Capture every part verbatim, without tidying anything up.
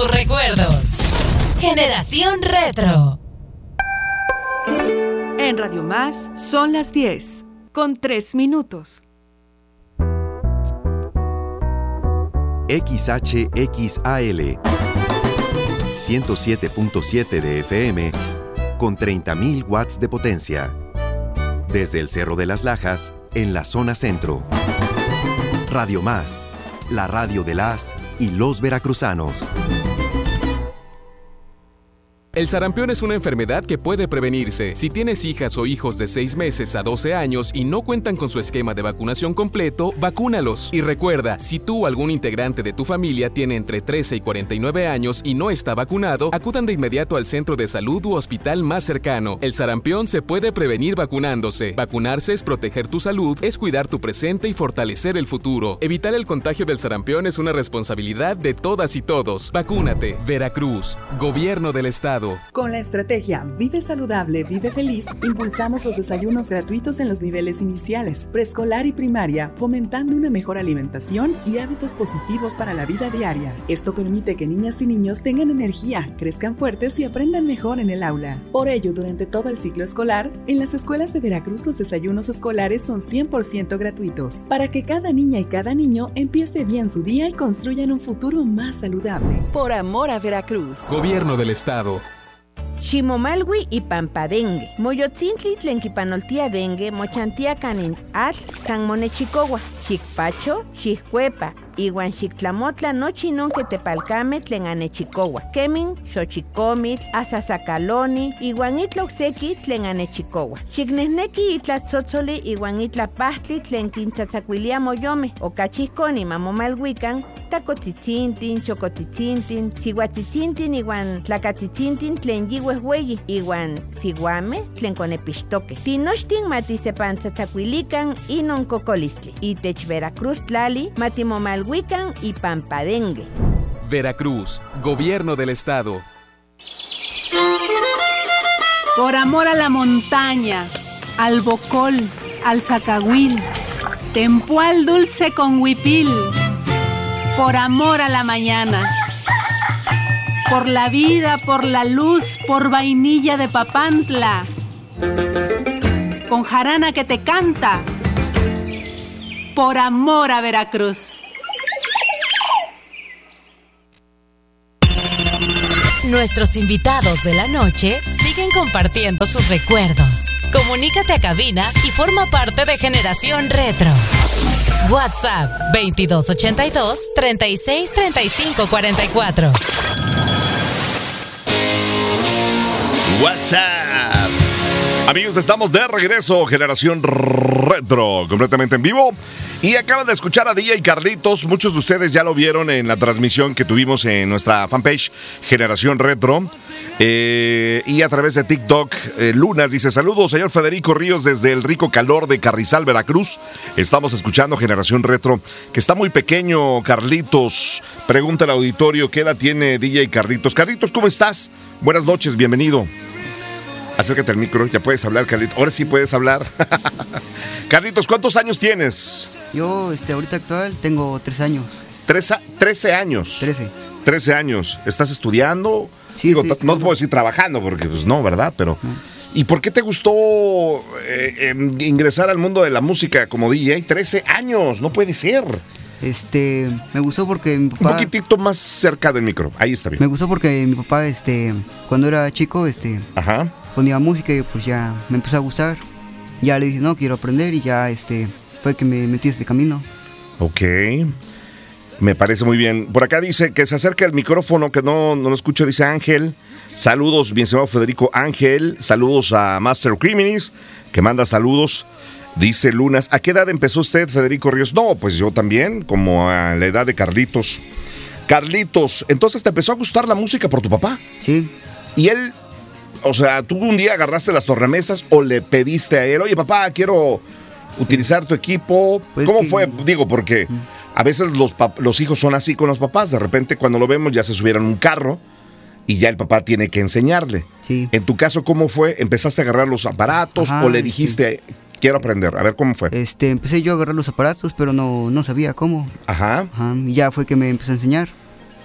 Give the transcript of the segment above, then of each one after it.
tus recuerdos. Generación Retro. En Radio Más son las diez, con tres minutos. X H X A L ciento siete punto siete de F M con treinta mil watts de potencia. Desde el Cerro de las Lajas, en la zona centro. Radio Más, la radio de las y los veracruzanos. El sarampión es una enfermedad que puede prevenirse. Si tienes hijas o hijos de seis meses a doce años y no cuentan con su esquema de vacunación completo, vacúnalos. Y recuerda, si tú o algún integrante de tu familia tiene entre trece y cuarenta y nueve años y no está vacunado, acudan de inmediato al centro de salud u hospital más cercano. El sarampión se puede prevenir vacunándose. Vacunarse es proteger tu salud, es cuidar tu presente y fortalecer el futuro. Evitar el contagio del sarampión es una responsabilidad de todas y todos. Vacúnate. Veracruz, Gobierno del Estado. Con la estrategia Vive Saludable, Vive Feliz, impulsamos los desayunos gratuitos en los niveles iniciales, preescolar y primaria, fomentando una mejor alimentación y hábitos positivos para la vida diaria. Esto permite que niñas y niños tengan energía, crezcan fuertes y aprendan mejor en el aula. Por ello, durante todo el ciclo escolar, en las escuelas de Veracruz los desayunos escolares son cien por ciento gratuitos, para que cada niña y cada niño empiece bien su día y construyan un futuro más saludable. Por amor a Veracruz. Gobierno del Estado. Ximomalwi y Pampadengue. Moyotzintli tlenquipanoltia dengue, mochantia canin atl, San Monechicowa, Xicpacho, Xiccuepa, iwan Xictlamotla nochi nonque tepalcame tlen anechicowa. Kemin, Xochicomitl, Asasacaloni, iwan itloxequi tlen anechicowa. Xicnehneki itlatzotzoli iwan itlapahtli tlen quintzatzacuilia moyome, ocachihconi mamomalhuican, tacotitzintin, chocotitzintin, sihuatitzintin iwan tlacatitzintin tlen yihuehueyi, iwan siguame tlen conepixtoque. Tinochtin matisepantzatzacuilican inon cocolistli. Itech Veracruz tlali matimomalhuican y Pampadengue. Veracruz, Gobierno del Estado. Por amor a la montaña, al bocol, al zacahuil, tempual dulce con huipil. Por amor a la mañana, por la vida, por la luz, por vainilla de Papantla, con jarana que te canta, por amor a Veracruz. Nuestros invitados de la noche siguen compartiendo sus recuerdos. Comunícate a cabina y forma parte de Generación Retro. WhatsApp veintidós ochenta y dos, treinta y seis, treinta y cinco, cuarenta y cuatro. WhatsApp. Amigos, estamos de regreso, Generación Retro, completamente en vivo. Y acaban de escuchar a D J Carlitos. Muchos de ustedes ya lo vieron en la transmisión que tuvimos en nuestra fanpage Generación Retro. Eh, y a través de TikTok, eh, Lunas dice: saludos, señor Federico Ríos, desde el rico calor de Carrizal, Veracruz. Estamos escuchando Generación Retro, que está muy pequeño, Carlitos. Pregunta al auditorio, ¿qué edad tiene D J Carlitos? Carlitos, ¿cómo estás? Buenas noches, bienvenido. Acércate al micro, ya puedes hablar, Carlitos. Ahora sí puedes hablar. Carlitos, ¿cuántos años tienes? Yo, este, ahorita actual, tengo tres años. ¿Trece, trece años? Trece. Trece años. ¿Estás estudiando? Sí, Digo, sí, no estudiando. te puedo decir trabajando, porque pues no, ¿verdad? Pero, No. ¿y por qué te gustó eh, eh, ingresar al mundo de la música como D J? trece años, no puede ser. Este, me gustó porque mi Un papá... poquitito más cerca del micro, ahí está bien. Me gustó porque mi papá, este, cuando era chico, este, Ajá. ponía música y pues ya me empezó a gustar. Ya le dije, no, quiero aprender y ya, este, fue que me metí a este camino. Ok, me parece muy bien. Por acá dice que se acerque al micrófono, que no, no lo escucho, dice Ángel. Saludos, bien estimado Federico Ángel. Saludos a Master Criminis, que manda saludos. Dice Lunas, ¿a qué edad empezó usted, Federico Ríos? No, pues yo también, como a la edad de Carlitos. Carlitos, entonces te empezó a gustar la música por tu papá. Sí. Y él, o sea, tú un día agarraste las tornamesas o le pediste a él, oye papá, quiero utilizar tu equipo. Pues ¿Cómo que... fue? Digo, porque a veces los, pap- los hijos son así con los papás. De repente cuando lo vemos ya se subieron a un carro y ya el papá tiene que enseñarle. Sí. En tu caso, ¿cómo fue? ¿Empezaste a agarrar los aparatos Ajá, o le dijiste, quiero aprender? A ver, ¿cómo fue? Este, empecé yo a agarrar los aparatos, pero no, no sabía cómo. Ajá. Ajá, y ya fue que me empezó a enseñar.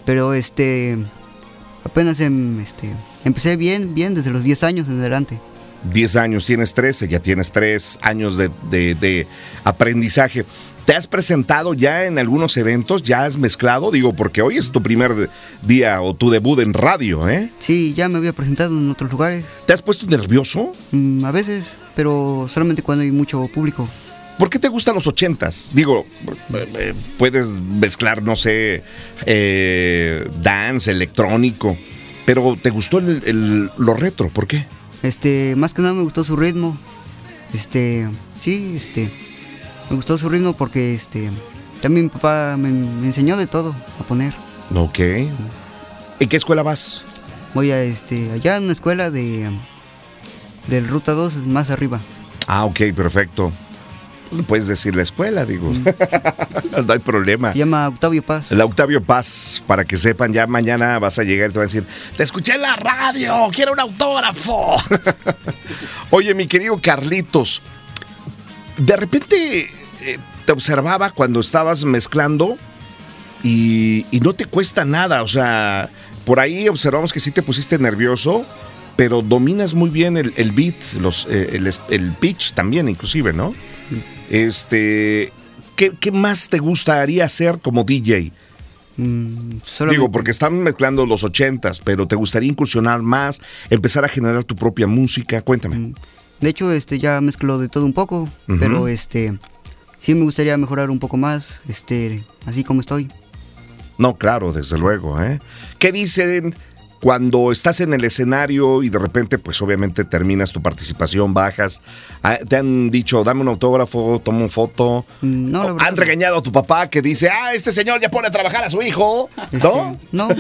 pero este apenas em, este, empecé bien, bien desde los diez años en adelante. diez años, tienes trece, ya tienes tres años de, de, de aprendizaje. ¿Te has presentado ya en algunos eventos? ¿Ya has mezclado? Digo, porque hoy es tu primer día o tu debut en radio, ¿eh? Sí, ya me había presentado en otros lugares. ¿Te has puesto nervioso? Mm, a veces, pero solamente cuando hay mucho público. ¿Por qué te gustan los ochentas? Digo, eh, puedes mezclar, no sé, eh, dance, electrónico, pero ¿te gustó el, el, lo retro? ¿Por qué? Este, más que nada me gustó su ritmo. Este, sí, este... Me gustó su ritmo porque este también mi papá me, me enseñó de todo a poner. Ok. ¿En qué escuela vas? Voy a este allá en una escuela de del Ruta dos, más arriba. Ah, ok, perfecto. No puedes decir la escuela, digo. Mm. No hay problema. Se llama Octavio Paz. La Octavio Paz, para que sepan, ya mañana vas a llegar y te van a decir, te escuché en la radio, quiero un autógrafo. Oye, mi querido Carlitos, de repente eh, te observaba cuando estabas mezclando y, y no te cuesta nada, o sea, por ahí observamos que sí te pusiste nervioso, pero dominas muy bien el, el beat, los, eh, el, el pitch también inclusive, ¿no? Sí. Este, ¿qué, ¿qué más te gustaría hacer como D J? Mm, Digo, porque están mezclando los ochentas, pero te gustaría incursionar más, empezar a generar tu propia música, cuéntame. Mm. De hecho, este, ya mezclo de todo un poco, uh-huh. pero este, sí me gustaría mejorar un poco más, este, así como estoy. No, claro, desde luego, ¿eh? ¿Qué dicen cuando estás en el escenario y de repente, pues obviamente terminas tu participación, bajas? ¿Te han dicho, dame un autógrafo, toma una foto? No, la verdad. ¿Han regañado a tu papá que dice, ah, este señor ya pone a trabajar a su hijo? Este, ¿No? No.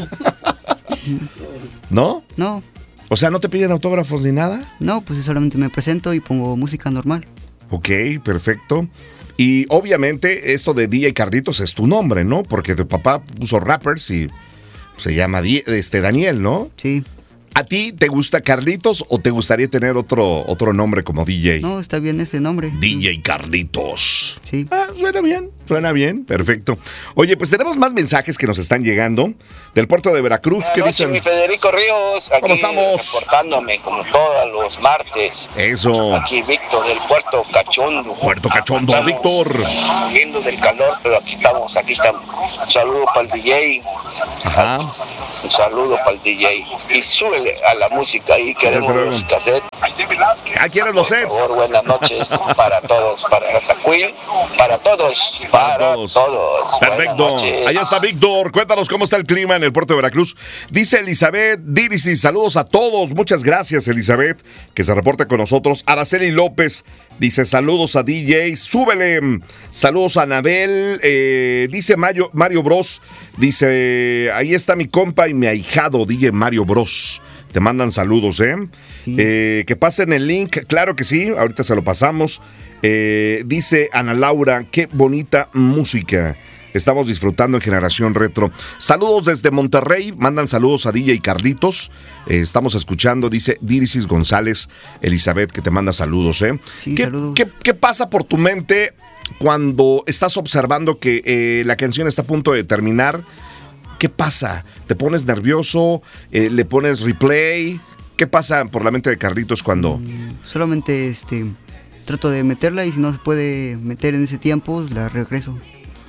¿No? No. O sea, ¿no te piden autógrafos ni nada? No, pues solamente me presento y pongo música normal. Ok, perfecto. Y obviamente esto de D J Carlitos es tu nombre, ¿no? Porque tu papá puso rappers y se llama este Daniel, ¿no? Sí. ¿A ti te gusta Carlitos o te gustaría tener otro, otro nombre como D J? No, está bien ese nombre. D J Carlitos. Sí. Ah, suena bien, suena bien, perfecto. Oye, pues tenemos más mensajes que nos están llegando del puerto de Veracruz. Buenas ¿Qué noches, dicen? Mi Federico Ríos, aquí ¿Cómo estamos? reportándome como todos los martes. Eso. Aquí Víctor del Puerto Cachondo. Puerto Cachondo, estamos Víctor. Huyendo del calor, pero aquí estamos, aquí estamos. Un saludo para el D J. Ajá. Un saludo para el D J. Y súbele a la música ahí, queremos los cassettes. Ah, ¿quieres los sets? Por favor, buenas noches para todos, para Ratacuil, para todos, para, para todos. todos. Perfecto. Allá está Víctor. Cuéntanos cómo está el clima en el puerto de Veracruz. Dice Elizabeth Dirisi, saludos a todos. Muchas gracias, Elizabeth, que se reporta con nosotros. Araceli López dice saludos a D J. Súbele. Saludos a Anabel. Eh, dice Mario, Mario Bros. Dice, ahí está mi compa y mi ahijado, D J Mario Bros. Te mandan saludos, ¿eh? Sí. eh que pasen el link, claro que sí, ahorita se lo pasamos. Eh, dice Ana Laura, qué bonita música estamos disfrutando en Generación Retro. Saludos desde Monterrey, mandan saludos a D J Carlitos. Eh, estamos escuchando, dice Dirisis González, Elizabeth, que te manda saludos, ¿eh? Sí, ¿Qué, saludos. ¿qué, ¿Qué pasa por tu mente cuando estás observando que eh, la canción está a punto de terminar? ¿Qué pasa? ¿Te pones nervioso? Eh, ¿Le pones replay? ¿Qué pasa por la mente de Carlitos cuando...? Mm, solamente este, trato de meterla y si no se puede meter en ese tiempo, la regreso.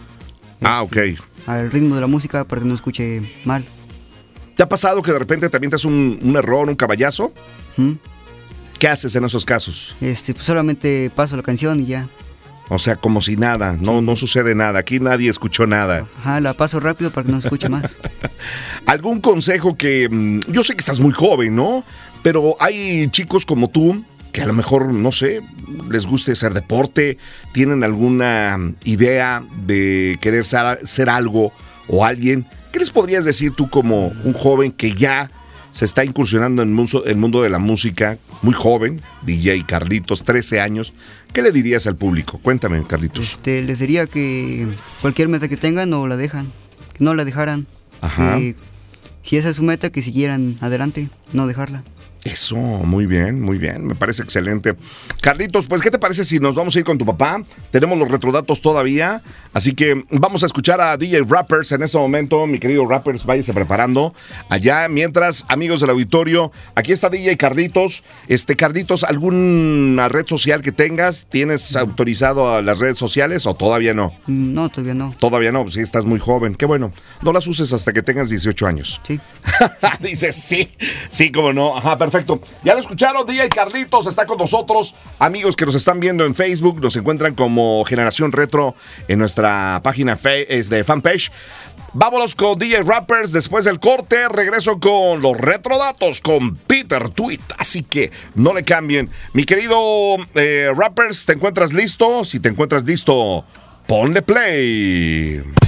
Ah, este, ok. Al ritmo de la música para que no escuche mal. ¿Te ha pasado que de repente te avientas un, un error, un caballazo? ¿Mm? ¿Qué haces en esos casos? Este, pues solamente paso la canción y ya. O sea, como si nada, no, sí. no sucede nada. Aquí nadie escuchó nada. Ajá, la paso rápido para que no se escuche más. ¿Algún consejo que... Yo sé que estás muy joven, ¿no? Pero hay chicos como tú que a lo mejor, no sé, les guste hacer deporte, tienen alguna idea de querer ser, ser algo o alguien. ¿Qué les podrías decir tú como un joven que ya se está incursionando en el mundo, el mundo de la música, muy joven, D J Carlitos, trece años? ¿Qué le dirías al público? Cuéntame, Carlitos. Este, les diría que cualquier meta que tengan no la dejan, que no la dejaran. Ajá. Que si esa es su meta, que siguieran adelante, no dejarla. Eso, muy bien, muy bien, me parece excelente. Carlitos, pues, ¿qué te parece si nos vamos a ir con tu papá? Tenemos los retrodatos todavía, así que vamos a escuchar a D J Rappers en este momento. Mi querido Rappers, váyase preparando allá. Mientras, amigos del auditorio, aquí está D J Carlitos. Este, Carlitos, ¿alguna red social que tengas? ¿Tienes autorizado a las redes sociales o todavía no? No, todavía no. Todavía no, sí, estás muy joven. Qué bueno, no las uses hasta que tengas dieciocho años. Sí. Dices, sí, sí, cómo no. Ajá, perfecto. Ya lo escucharon, D J Carlitos está con nosotros. Amigos que nos están viendo en Facebook, nos encuentran como Generación Retro en nuestra página fe- es de fanpage. Vámonos con D J Rappers. Después del corte, regreso con los retrodatos con Peter Tweet. Así que no le cambien. Mi querido eh, Rappers, ¿te encuentras listo? Si te encuentras listo, ponle play.